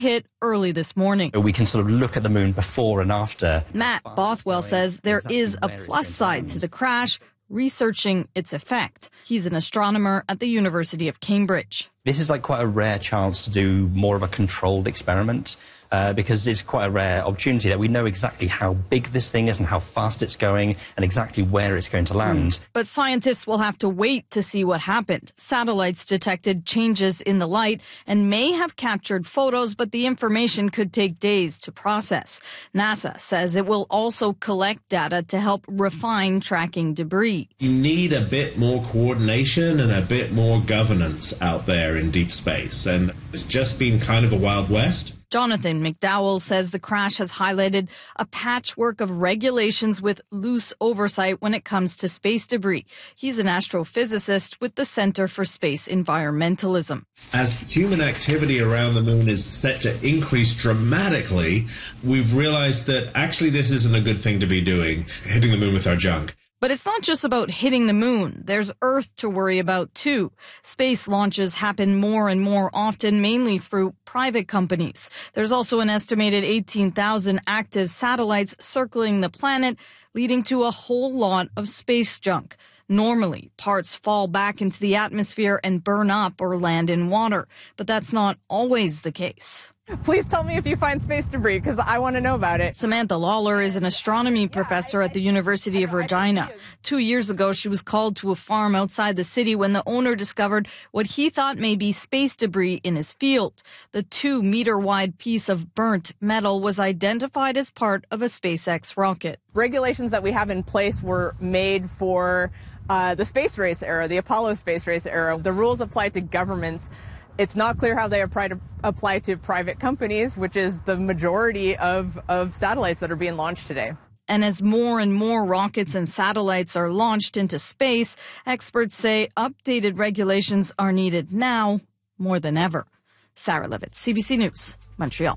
hit early this morning. We can sort of look at the moon before and after. Matt Bothwell says there is a plus side to the crash, researching its effect. He's an astronomer at the University of Cambridge. This is like quite a rare chance to do more of a controlled experiment because it's quite a rare opportunity that we know exactly how big this thing is and how fast it's going and exactly where it's going to land. But scientists will have to wait to see what happened. Satellites detected changes in the light and may have captured photos, but the information could take days to process. NASA says it will also collect data to help refine tracking debris. You need a bit more coordination and a bit more governance out there in deep space, and it's just been kind of a Wild West. Jonathan McDowell says the crash has highlighted a patchwork of regulations with loose oversight when it comes to space debris. He's an astrophysicist with the Center for Space Environmentalism. As human activity around the moon is set to increase dramatically, we've realized that actually this isn't a good thing to be doing, hitting the moon with our junk. But it's not just about hitting the moon. There's Earth to worry about, too. Space launches happen more and more often, mainly through private companies. There's also an estimated 18,000 active satellites circling the planet, leading to a whole lot of space junk. Normally, parts fall back into the atmosphere and burn up or land in water. But that's not always the case. Please tell me if you find space debris, because I want to know about it. Samantha Lawler is an astronomy professor at the University of Regina. 2 years ago, she was called to a farm outside the city when the owner discovered what he thought may be space debris in his field. The 2-meter-wide piece of burnt metal was identified as part of a SpaceX rocket. Regulations that we have in place were made for the space race era, the Apollo space race era. The rules apply to governments. It's not clear how they apply to private companies, which is the majority of satellites that are being launched today. And as more and more rockets and satellites are launched into space, experts say updated regulations are needed now more than ever. Sarah Levitt, CBC News, Montreal.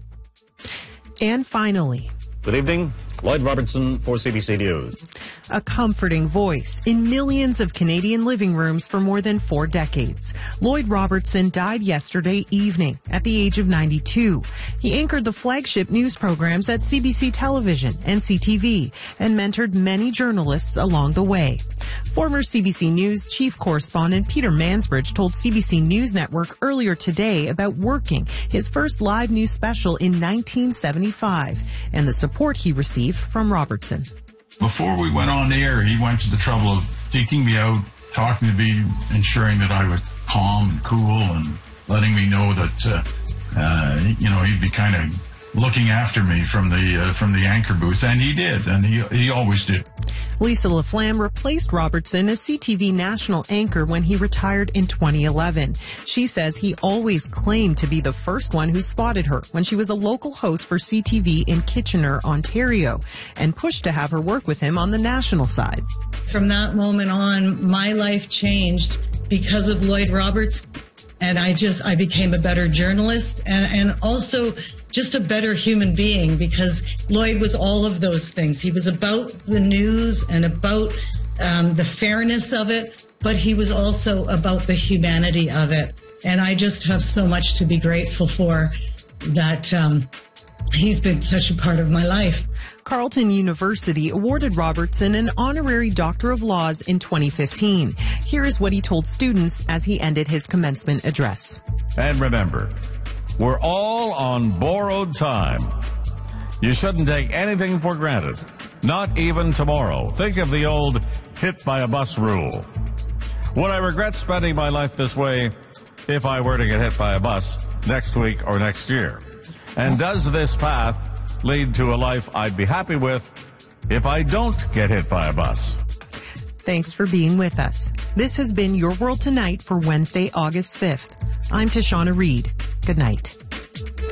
And finally, good evening. Lloyd Robertson for CBC News. A comforting voice in millions of Canadian living rooms for more than 4 decades. Lloyd Robertson died yesterday evening at the age of 92. He anchored the flagship news programs at CBC Television and CTV and mentored many journalists along the way. Former CBC News chief correspondent Peter Mansbridge told CBC News Network earlier today about working his first live news special in 1975 and the support he received from Robertson. Before we went on air, he went to the trouble of taking me out, talking to me, ensuring that I was calm and cool and letting me know that, he'd be kind of looking after me from the anchor booth, and he did, and he always did. Lisa LaFlamme replaced Robertson as CTV national anchor when he retired in 2011. She says he always claimed to be the first one who spotted her when she was a local host for CTV in Kitchener, Ontario, and pushed to have her work with him on the national side. From that moment on, my life changed because of Lloyd Robertson. And I became a better journalist and also just a better human being, because Lloyd was all of those things. He was about the news and about the fairness of it, but he was also about the humanity of it. And I just have so much to be grateful for that he's been such a part of my life. Carleton University awarded Robertson an honorary Doctor of Laws in 2015. Here is what he told students as he ended his commencement address. And remember, we're all on borrowed time. You shouldn't take anything for granted, not even tomorrow. Think of the old hit by a bus rule. Would I regret spending my life this way if I were to get hit by a bus next week or next year? And does this path lead to a life I'd be happy with if I don't get hit by a bus? Thanks for being with us. This has been Your World Tonight for Wednesday, August 5th. I'm Tashana Reed. Good night.